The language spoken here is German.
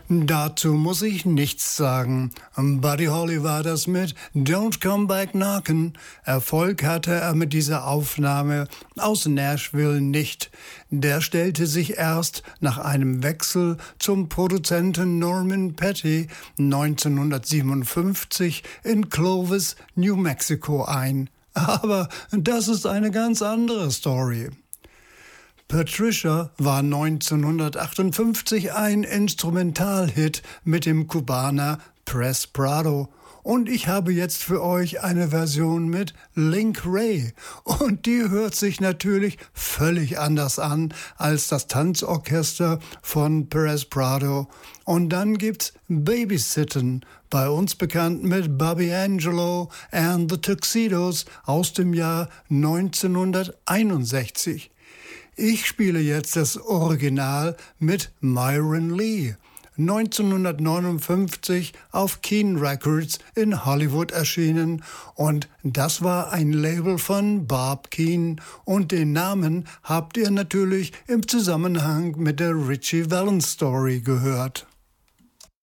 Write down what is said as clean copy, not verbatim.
Dazu muss ich nichts sagen. Buddy Holly war das mit Don't Come Back Knockin'. Erfolg hatte er mit dieser Aufnahme aus Nashville nicht. Der stellte sich erst nach einem Wechsel zum Produzenten Norman Petty 1957 in Clovis, New Mexico ein. Aber das ist eine ganz andere Story. Patricia war 1958 ein Instrumentalhit mit dem Kubaner Press Prado. Und ich habe jetzt für euch eine Version mit Link Wray. Und die hört sich natürlich völlig anders an als das Tanzorchester von Perez Prado. Und dann gibt's Babysittin, bei uns bekannt mit Bobby Angelo and the Tuxedos aus dem Jahr 1961. Ich spiele jetzt das Original mit Myron Lee, 1959 auf Keen Records in Hollywood erschienen, und das war ein Label von Bob Keen, und den Namen habt ihr natürlich im Zusammenhang mit der Ritchie Valens Story gehört.